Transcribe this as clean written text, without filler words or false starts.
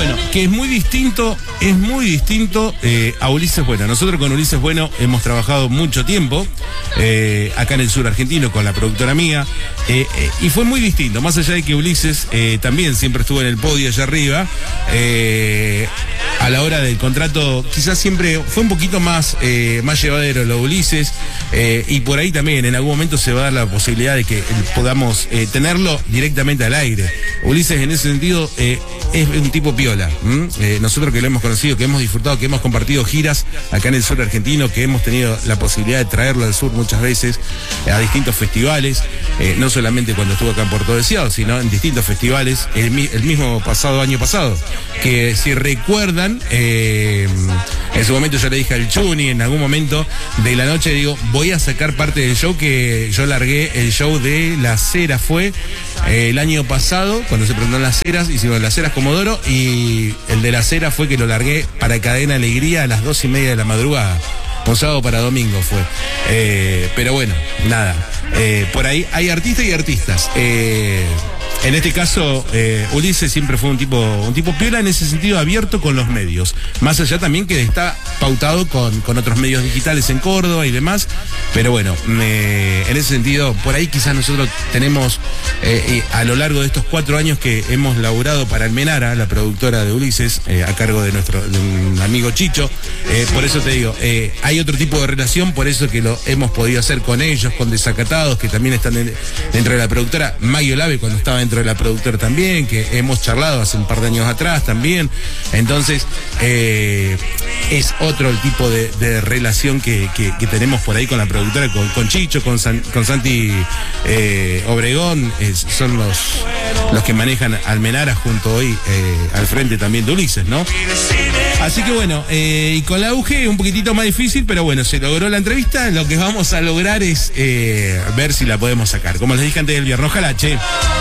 bueno, que es muy distinto a Ulises Bueno. Nosotros con Ulises Bueno hemos trabajado mucho tiempo acá en el sur argentino con la productora mía y fue muy distinto, más allá de que Ulises también siempre estuvo en el podio allá arriba. A la hora del contrato quizás siempre fue un poquito más llevadero lo de Ulises y por ahí también en algún momento se va a dar la posibilidad de que podamos tenerlo directamente al aire. Ulises en ese sentido es un tipo piola. Nosotros que lo hemos conocido, que hemos disfrutado, que hemos compartido giras acá en el sur argentino, que hemos tenido la posibilidad de traerlo al sur muchas veces a distintos festivales, no solamente cuando estuvo acá en Puerto Deseado, sino en distintos festivales, el mismo año pasado, que si recuerdan, en su momento yo le dije al Chuni, en algún momento de la noche, digo, voy a sacar parte del show, que yo largué el show de Las Heras, fue el año pasado, cuando se presentaron Las Heras, hicimos Las Heras Comodoro, y el de Las Heras fue que lo largué para Cadena Alegría a las 2:30 de la madrugada. Un sábado para domingo fue. Pero bueno, nada. Por ahí hay artistas y artistas. En este caso, Ulises siempre fue un tipo piola, en ese sentido abierto con los medios. Más allá también que está pautado con otros medios digitales en Córdoba y demás. Pero bueno, en ese sentido, por ahí quizás nosotros tenemos, a lo largo de estos 4 años que hemos laburado para Almenara, la productora de Ulises, a cargo de un amigo Chicho, por eso te digo, hay otro tipo de relación, por eso que lo hemos podido hacer con ellos, con Desacatados, que también están dentro de la productora, Mayo Lave cuando estaba dentro de la productora también, que hemos charlado hace un par de años atrás también. Entonces, es otro el tipo de relación que tenemos por ahí con la productora, con Chicho, con Santi Obregón, son los que manejan Almenara junto hoy al frente también de Ulises, ¿no? Así que bueno, y con la UG un poquitito más difícil, pero bueno, se logró la entrevista. Lo que vamos a lograr es ver si la podemos sacar. Como les dije antes del viernes, ojalá, che.